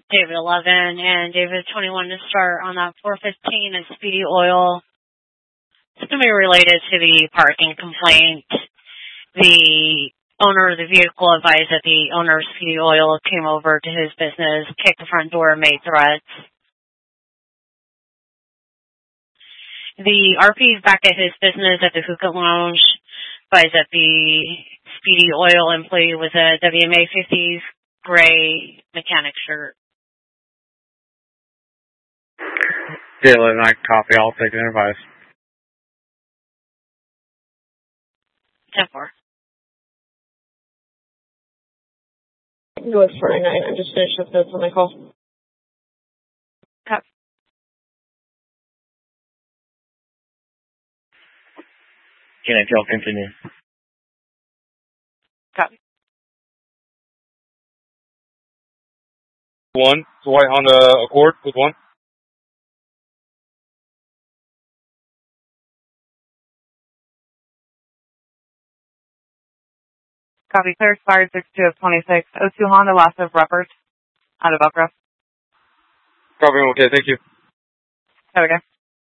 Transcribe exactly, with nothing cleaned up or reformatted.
David eleven and David twenty-one to start on that four fifteen at Speedy Oil. It's going to be related to the parking complaint. The owner of the vehicle advised that the owner of Speedy Oil came over to his business, kicked the front door, and made threats. The R P is back at his business at the Hookah Lounge, advised that the Speedy Oil employee was a W M A fifties gray mechanic shirt. Yeah, let I copy. I'll take an advice. ten four. Go with four nine nine. I'm just finished up notes on my call. Copy. Can I tell continue? Copy. One. It's a white Honda Accord with one. Copy. Clear expired six two of twenty-six. O two Honda, last of Ruppert, out of Elk Grove. Copy. Okay. Thank you. Have a good day.